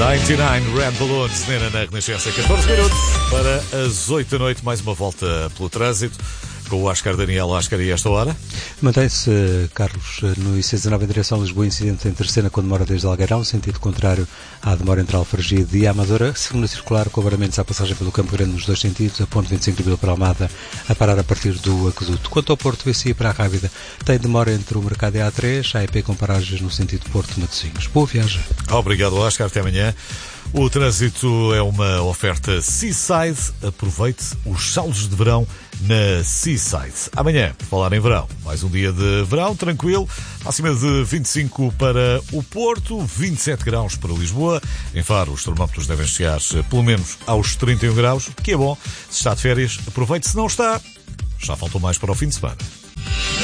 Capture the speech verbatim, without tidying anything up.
noventa e nove Red Balloons, Nena na Renascença, catorze minutos para as oito da noite, mais uma volta pelo trânsito com o Oscar Daniel. Oscar, e esta hora? Mantém-se, Carlos, no I C dezenove em direção a Lisboa, incidente em Terceira com demora desde Algueirão, sentido contrário à demora entre Alfragide e Amadora, segunda circular com abramentos à passagem pelo Campo Grande nos dois sentidos, a ponto vinte e cinco de Vila para Almada, a parar a partir do Aqueduto. Quanto ao Porto, V C I para a Rábida, tem demora entre o Mercado e a A três, a E P com paragens no sentido Porto-Matosinhos. Boa viagem. Obrigado, Oscar, até amanhã. O trânsito é uma oferta Seaside. Aproveite os saldos de verão na Seaside. Amanhã, por falar em verão, mais um dia de verão, tranquilo. Máxima de vinte e cinco para o Porto, vinte e sete graus para Lisboa. Em Faro, os termómetros devem chegar pelo menos aos trinta e um graus, que é bom. Se está de férias, aproveite. Se não está, já faltou mais para o fim de semana.